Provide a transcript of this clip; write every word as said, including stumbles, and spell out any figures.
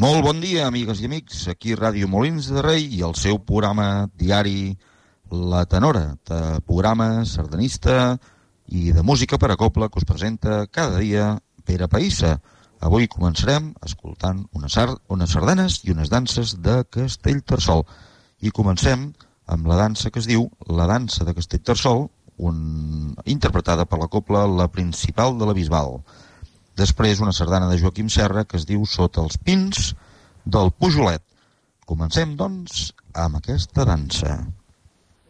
Molt bon dia, amigues i amics. Aquí Ràdio Molins de Rei i el seu programa diari La Tenora, de programa sardanista i de música per a cobla que us presenta cada dia Pere Païssa. Avui començarem escoltant unes, sard unes sardanes i unes danses de Castellterçol. I comencem amb la dansa que es diu La dansa de Castellterçol, un... interpretada per la cobla La Principal de la Bisbal. Després una sardana de Joaquim Serra que es diu Sota els pins del Pujolet. Comencem, doncs, amb aquesta dansa.